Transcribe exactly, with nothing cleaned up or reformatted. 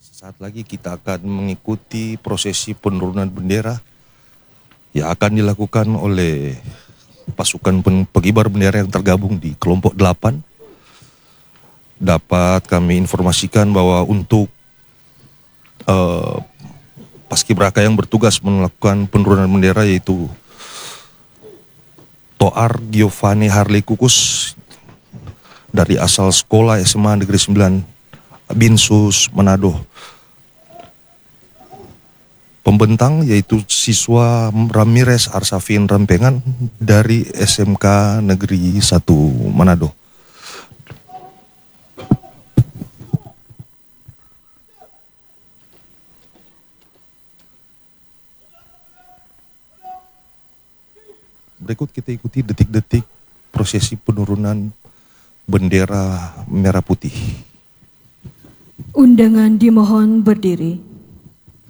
Saat lagi kita akan mengikuti prosesi penurunan bendera yang akan dilakukan oleh pasukan pengibar bendera yang tergabung di kelompok delapan. Dapat kami informasikan bahwa untuk uh, paskibraka yang bertugas melakukan penurunan bendera yaitu Toar Giovanni Harley Kukus dari asal sekolah S M A Negeri sembilan Binsus Manado. Pembentang yaitu siswa Ramirez Arsafin Rempengan dari S M K Negeri satu Manado. Berikut kita ikuti detik-detik prosesi penurunan bendera merah putih. Undangan dimohon berdiri.